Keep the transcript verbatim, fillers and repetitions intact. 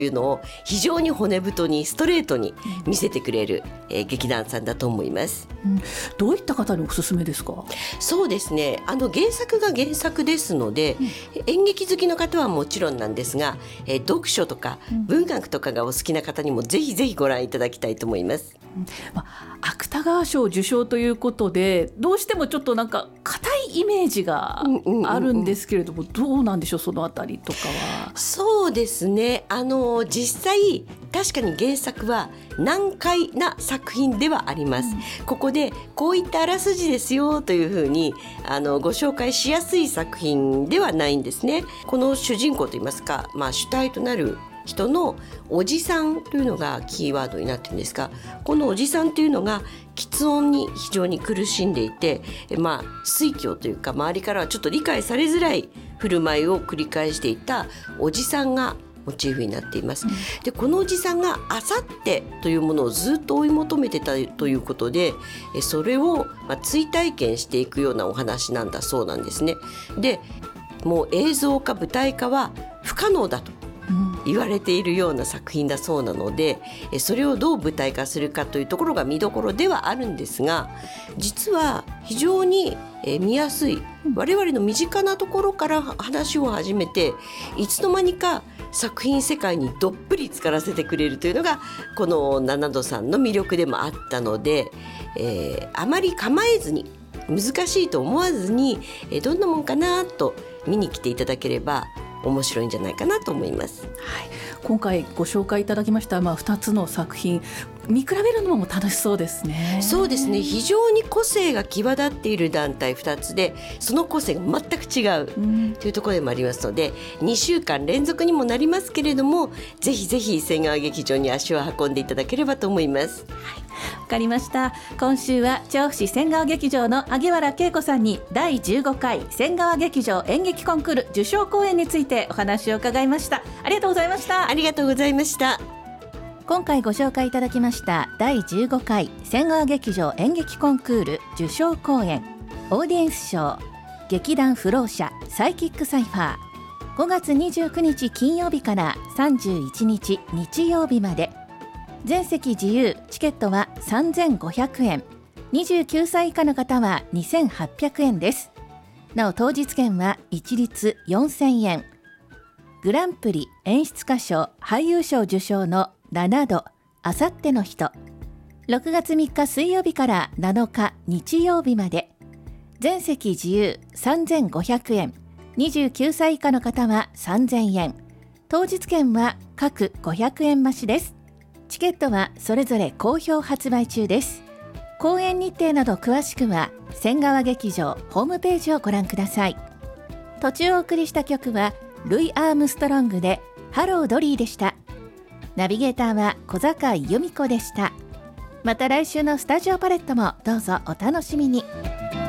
いうのを非常に骨太にストレートに見せてくれる、えー、劇団さんだと思います、 うん、どういった方におすすめですか？ そうですね、あの原作が原作ですので、うん、演劇好きの方はもちろんなんですが、えー、読書とか文学とかがお好きな方にもぜひぜひご覧いただきたいと思います、 うんまあ、芥川賞受賞ということでどうしてもちょっとなんか硬いイメージがあるんですけれども、うんうんうんうん、どうなんでしょう、そのあたりとかは。 そうですね、あの実際確かに原作は難解な作品ではあります、うん、ここでこういったあらすじですよというふうにあのご紹介しやすい作品ではないんですね。この主人公といいますか、まあ、主体となる人のおじさんというのがキーワードになっているんですが、このおじさんというのが喫音に非常に苦しんでいて、まあ、酔狂というか周りからはちょっと理解されづらい振る舞いを繰り返していたおじさんがモチーフになっています、うん、でこのおじさんがあさってというものをずっと追い求めてたということで、それをまあ追体験していくようなお話なんだそうなんですね。でもう映像化舞台化は不可能だと言われているような作品だそうなので、それをどう舞台化するかというところが見どころではあるんですが、実は非常に見やすい、我々の身近なところから話を始めていつの間にか作品世界にどっぷり浸からせてくれるというのがこのななどさんの魅力でもあったので、えー、あまり構えずに難しいと思わずに、えー、どんなもんかなと見に来ていただければ面白いんじゃないかなと思います、はい、 今回ご紹介いただきました、まあ、ふたつの作品見比べるのも楽しそうですね。 そうですね、非常に個性が際立っている団体ふたつでその個性が全く違うというところでもありますので、うん、にしゅうかん連続にもなりますけれども、ぜひぜひ千川劇場に足を運んでいただければと思います。 はい、わかりました。今週は調布市千川劇場の萩原恵子さんにだいじゅうごかい千川劇場演劇コンクール受賞公演についてお話を伺いました。ありがとうございました。 ありがとうございました。 今回ご紹介いただきましただいじゅうごかい千川劇場演劇コンクール受賞公演オーディエンス賞劇団フロー社サイキックサイファー、ごがつにじゅうくにち金曜日からさんじゅういちにち日曜日まで、全席自由、チケットはさんぜんごひゃくえん、にじゅうきゅうさい以下の方はにせんはっぴゃくえんです。なお当日券は一律よんせんえん。グランプリ演出家賞俳優賞受賞のななどあさっての人、ろくがつみっか水曜日からなのか日曜日まで、全席自由さんぜんごひゃくえん、にじゅうきゅうさい以下の方はさんぜんえん、当日券は各ごひゃくえん増しです。チケットはそれぞれ好評発売中です。公演日程など詳しくは千川劇場ホームページをご覧ください。途中お送りした曲はルイ・アームストロングでハロードリーでした。ナビゲーターは小坂井由美子でした。また来週のスタジオパレットもどうぞお楽しみに。